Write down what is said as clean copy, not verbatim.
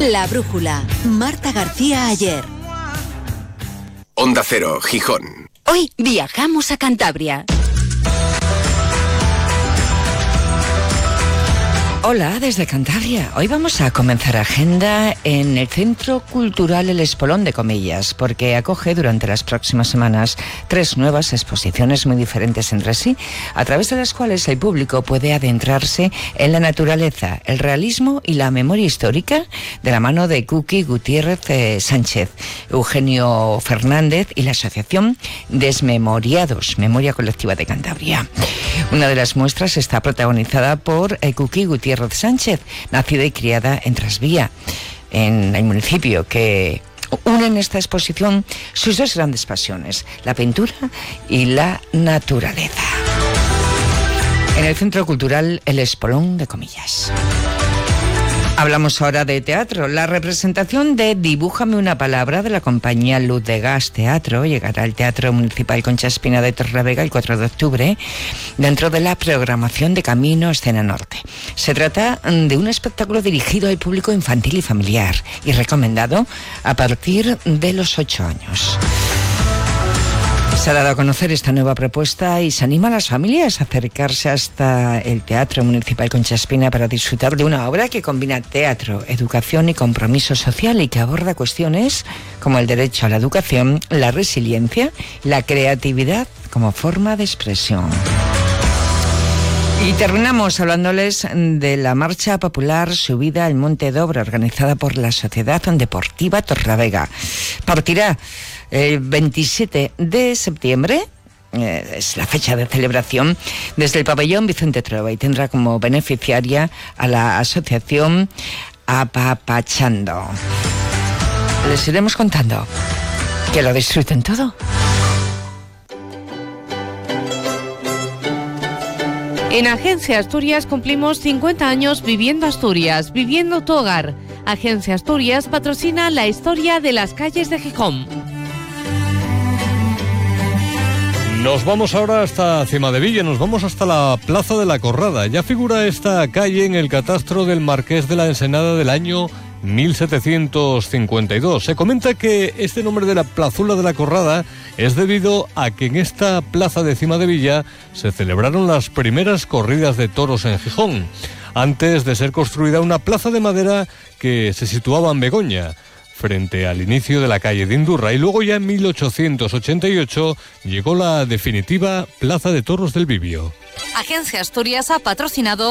La Brújula. Marta García Ayer. Onda Cero, Gijón. Hoy viajamos a Cantabria. Hola, desde Cantabria. Hoy vamos a comenzar agenda en el Centro Cultural El Espolón de Comillas, porque acoge durante las próximas semanas 3 nuevas exposiciones muy diferentes entre sí, a través de las cuales el público puede adentrarse en la naturaleza, el realismo y la memoria histórica de la mano de Kuki Gutiérrez Sánchez, Eugenio Fernández y la Asociación Desmemoriados, Memoria Colectiva de Cantabria. Una de las muestras está protagonizada por Kuki Gutiérrez Sánchez, nacida y criada en Trasvía, en el municipio, que une en esta exposición sus 2 grandes pasiones, la pintura y la naturaleza. En el Centro Cultural El Espolón de Comillas. Hablamos ahora de teatro. La representación de Dibújame una palabra de la compañía Luz de Gas Teatro llegará al Teatro Municipal Concha Espina de Torrelavega el 4 de octubre dentro de la programación de Camino Escena Norte. Se trata de un espectáculo dirigido al público infantil y familiar y recomendado a partir de los 8 años. Se ha dado a conocer esta nueva propuesta y se anima a las familias a acercarse hasta el Teatro Municipal Concha Espina para disfrutar de una obra que combina teatro, educación y compromiso social y que aborda cuestiones como el derecho a la educación, la resiliencia, la creatividad como forma de expresión. Y terminamos hablándoles de la marcha popular Subida al Monte Dobra, organizada por la Sociedad Deportiva Torrelavega. Partirá el 27 de septiembre, es la fecha de celebración, desde el pabellón Vicente Trueba y tendrá como beneficiaria a la asociación Apapachando. Les iremos contando. Que lo disfruten todo. En Agencia Asturias cumplimos 50 años viviendo Asturias, viviendo tu hogar. Agencia Asturias patrocina la historia de las calles de Gijón. Nos vamos ahora hasta Cimadevilla, nos vamos hasta la Plaza de la Corrada. Ya figura esta calle en el catastro del Marqués de la Ensenada del año 1752. Se comenta que este nombre de la Plazuela de la Corrada es debido a que en esta plaza de Cimadevilla se celebraron las primeras corridas de toros en Gijón, antes de ser construida una plaza de madera que se situaba en Begoña, frente al inicio de la calle de Indurra, y luego ya en 1888 llegó la definitiva Plaza de Toros del Bibio. Agencia Asturias ha patrocinado